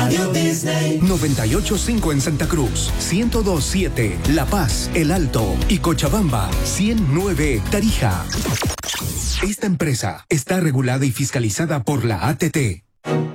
Radio Disney. 98.5 en Santa Cruz, 102.7 La Paz, El Alto y Cochabamba, 100.9 Tarija. Esta empresa está regulada y fiscalizada por la ATT.